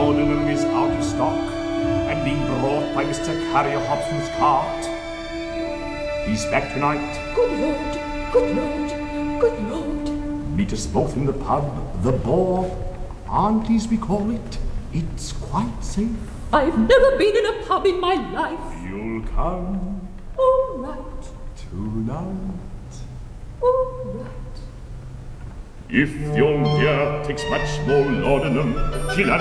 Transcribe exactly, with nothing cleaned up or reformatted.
laudanum is out of stock and being brought by Mister Carrier Hobson's cart. He's back tonight. Good Lord, good Lord, good Lord. Meet us both in the pub, the Boar. Aunties, we call it. It's quite safe. I've never been in a pub in my life. You'll come All right, tonight. all right. If your dear takes much more laudanum, she'll have